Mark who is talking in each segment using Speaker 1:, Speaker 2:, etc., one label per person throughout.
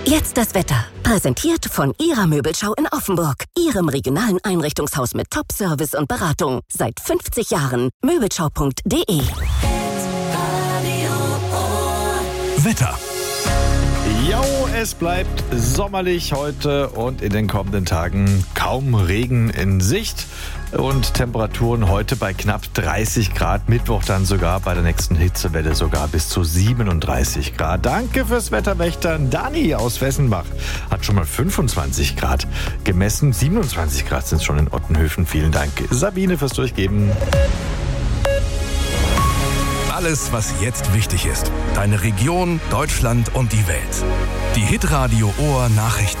Speaker 1: Jetzt das Wetter. Präsentiert von Ihrer Möbelschau in Offenburg. Ihrem regionalen Einrichtungshaus mit Top-Service und Beratung. Seit 50 Jahren. Möbelschau.de.
Speaker 2: Wetter.
Speaker 3: Jo, es bleibt sommerlich heute und in den kommenden Tagen kaum Regen in Sicht. Und Temperaturen heute bei knapp 30 Grad, Mittwoch dann sogar bei der nächsten Hitzewelle sogar bis zu 37 Grad. Danke fürs Wetterwächter. Dani aus Wessenbach hat schon mal 25 Grad gemessen. 27 Grad sind es schon in Ottenhöfen. Vielen Dank, Sabine, fürs Durchgeben.
Speaker 2: Alles, was jetzt wichtig ist. Deine Region, Deutschland und die Welt. Die Hitradio Ohr Nachrichten.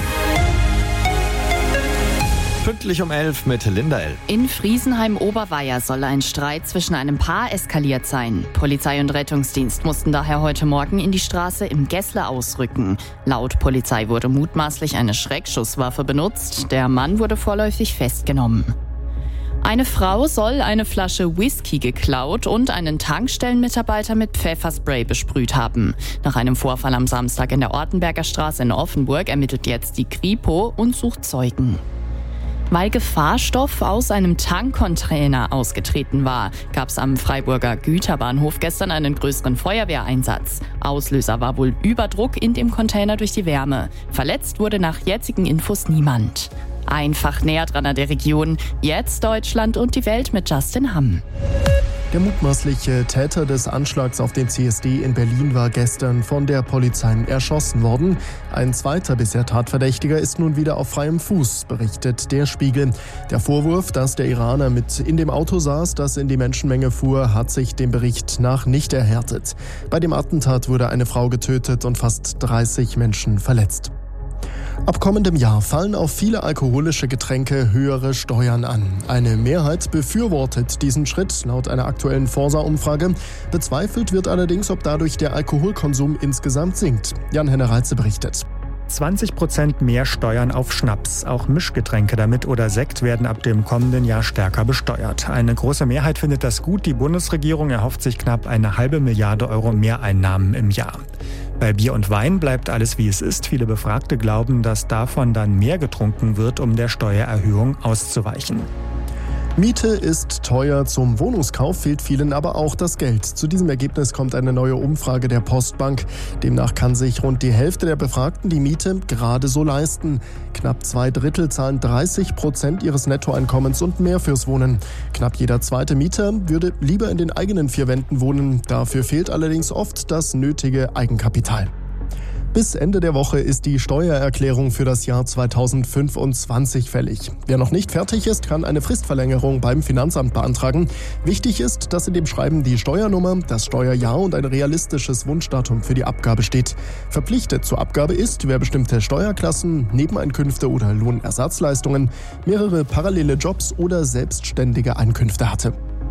Speaker 3: Pünktlich um 11 mit Linda L.
Speaker 4: In Friesenheim-Oberweier soll ein Streit zwischen einem Paar eskaliert sein. Polizei und Rettungsdienst mussten daher heute Morgen in die Straße im Gessler ausrücken. Laut Polizei wurde mutmaßlich eine Schreckschusswaffe benutzt. Der Mann wurde vorläufig festgenommen. Eine Frau soll eine Flasche Whisky geklaut und einen Tankstellenmitarbeiter mit Pfefferspray besprüht haben. Nach einem Vorfall am Samstag in der Ortenberger Straße in Offenburg ermittelt jetzt die Kripo und sucht Zeugen. Weil Gefahrstoff aus einem Tankcontainer ausgetreten war, gab es am Freiburger Güterbahnhof gestern einen größeren Feuerwehreinsatz. Auslöser war wohl Überdruck in dem Container durch die Wärme. Verletzt wurde nach jetzigen Infos niemand. Einfach näher dran an der Region. Jetzt Deutschland und die Welt mit Justin Hamm.
Speaker 5: Der mutmaßliche Täter des Anschlags auf den CSD in Berlin war gestern von der Polizei erschossen worden. Ein zweiter bisher Tatverdächtiger ist nun wieder auf freiem Fuß, berichtet der Spiegel. Der Vorwurf, dass der Iraner mit in dem Auto saß, das in die Menschenmenge fuhr, hat sich dem Bericht nach nicht erhärtet. Bei dem Attentat wurde eine Frau getötet und fast 30 Menschen verletzt. Ab kommendem Jahr fallen auf viele alkoholische Getränke höhere Steuern an. Eine Mehrheit befürwortet diesen Schritt, laut einer aktuellen Forsa-Umfrage. Bezweifelt wird allerdings, ob dadurch der Alkoholkonsum insgesamt sinkt. Jan-Henner Reitze berichtet.
Speaker 6: 20% mehr Steuern auf Schnaps. Auch Mischgetränke damit oder Sekt werden ab dem kommenden Jahr stärker besteuert. Eine große Mehrheit findet das gut. Die Bundesregierung erhofft sich knapp 1,5 Milliarde Euro Mehreinnahmen im Jahr. Bei Bier und Wein bleibt alles wie es ist. Viele Befragte glauben, dass davon dann mehr getrunken wird, um der Steuererhöhung auszuweichen.
Speaker 5: Miete ist teuer, zum Wohnungskauf fehlt vielen aber auch das Geld. Zu diesem Ergebnis kommt eine neue Umfrage der Postbank. Demnach kann sich rund die Hälfte der Befragten die Miete gerade so leisten. Knapp 2/3 zahlen 30% ihres Nettoeinkommens und mehr fürs Wohnen. Knapp jeder zweite Mieter würde lieber in den eigenen 4 Wänden wohnen. Dafür fehlt allerdings oft das nötige Eigenkapital. Bis Ende der Woche ist die Steuererklärung für das Jahr 2025 fällig. Wer noch nicht fertig ist, kann eine Fristverlängerung beim Finanzamt beantragen. Wichtig ist, dass in dem Schreiben die Steuernummer, das Steuerjahr und ein realistisches Wunschdatum für die Abgabe steht. Verpflichtet zur Abgabe ist, wer bestimmte Steuerklassen, Nebeneinkünfte oder Lohnersatzleistungen, mehrere parallele Jobs oder selbstständige Einkünfte hatte.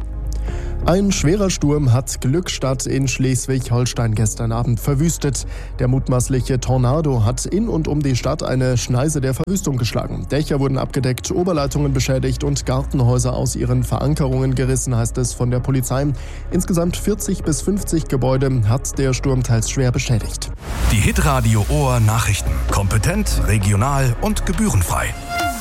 Speaker 5: Ein schwerer Sturm hat Glückstadt in Schleswig-Holstein gestern Abend verwüstet. Der mutmaßliche Tornado hat in und um die Stadt eine Schneise der Verwüstung geschlagen. Dächer wurden abgedeckt, Oberleitungen beschädigt und Gartenhäuser aus ihren Verankerungen gerissen, heißt es von der Polizei. Insgesamt 40 bis 50 Gebäude hat der Sturm teils schwer beschädigt.
Speaker 2: Die Hitradio Ohr Nachrichten. Kompetent, regional und gebührenfrei.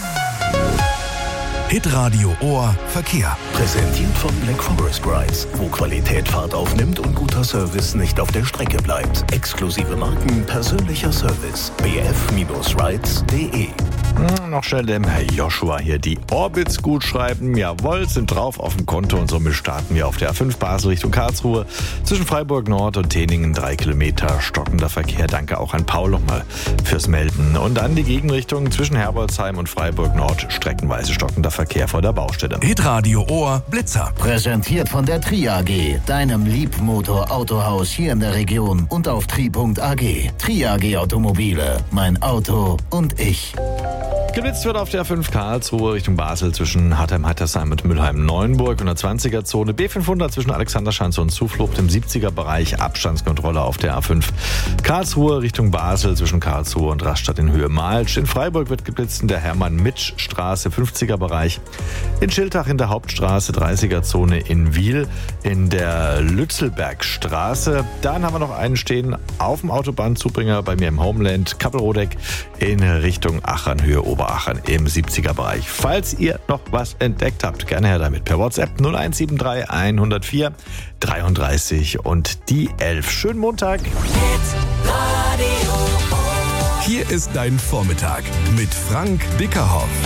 Speaker 2: Hitradio Ohr Verkehr.
Speaker 7: Präsentiert von Black Forest Rides, wo Qualität Fahrt aufnimmt und guter Service nicht auf der Strecke bleibt. Exklusive Marken, persönlicher Service. bf-rides.de.
Speaker 3: Noch schnell dem Herr Joshua hier die Orbits gut schreiben. Jawohl, sind drauf auf dem Konto und somit starten wir auf der A5 Basel Richtung Karlsruhe. Zwischen Freiburg Nord und Teningen 3 Kilometer stockender Verkehr. Danke auch an Paul nochmal fürs Melden. Und dann die Gegenrichtung zwischen Herbolzheim und Freiburg Nord. Streckenweise stockender Verkehr vor der Baustelle.
Speaker 2: Hitradio Ohr Blitzer.
Speaker 7: Präsentiert von der Tri AG, deinem Liebmotor-Autohaus hier in der Region und auf tri.ag. Tri AG Automobile, mein Auto und ich.
Speaker 3: Geblitzt wird auf der A5 Karlsruhe Richtung Basel zwischen Hartheim-Hattersheim und Mülheim-Neuenburg und der 20er-Zone. B500 zwischen Alexanderschanze und Zuflucht im 70er-Bereich. Abstandskontrolle auf der A5 Karlsruhe Richtung Basel zwischen Karlsruhe und Rastatt in Höhe Malsch. In Freiburg wird geblitzt in der Hermann-Mitsch-Straße 50er-Bereich. In Schiltach in der Hauptstraße 30er-Zone in Wiel. In der Lützelbergstraße. Dann haben wir noch einen stehen auf dem Autobahnzubringer bei mir im Homeland. Kappelrodeck in Richtung Achern, Höhe Oberachern im 70er-Bereich. Falls ihr noch was entdeckt habt, gerne her damit per WhatsApp 0173 104 33 und die 11. Schönen Montag.
Speaker 2: Hier ist dein Vormittag mit Frank Bickerhoff.